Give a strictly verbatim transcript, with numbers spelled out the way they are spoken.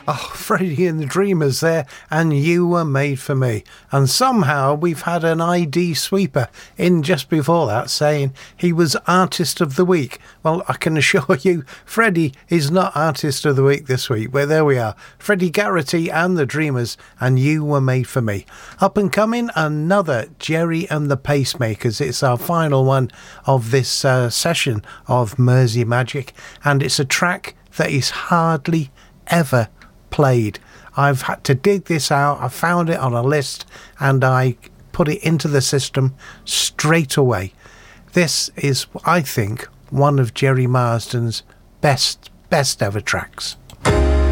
Oh, Freddie and the Dreamers there, and You Were Made For Me. And somehow we've had an I D sweeper in just before that saying he was Artist of the Week. Well, I can assure you, Freddie is not Artist of the Week this week. But there we are. Freddie Garrity and the Dreamers, and You Were Made For Me. Up and coming, another Jerry and the Pacemakers. It's our final one of this uh, session of Mersey Magic, and it's a track that is hardly ever played. I've had to dig this out. I found it on a list and I put it into the system straight away. This is, I think, one of Jerry Marsden's best best ever tracks.